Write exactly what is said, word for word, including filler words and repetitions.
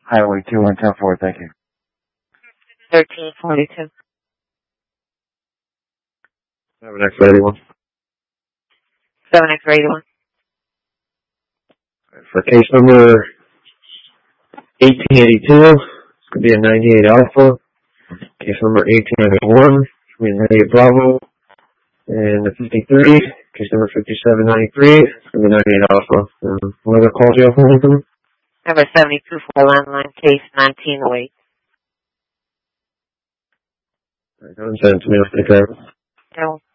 Highway two one ten four, thank you. thirteen forty-two. seven X eighty-one. seven X eighty-one. For case number eighteen eighty-two, it's going to be a ninety-eight Alpha. Case number eighteen ninety-one, it's going to be a ninety-eight Bravo. And the fifty-three, case number fifty-seven ninety-three, it's going to be ninety-eight Alpha. Um, what other calls you have for them? Number seventy-two for landline, case nineteen oh eight. Alright, go ahead and send it to me. I'll take care of it. No.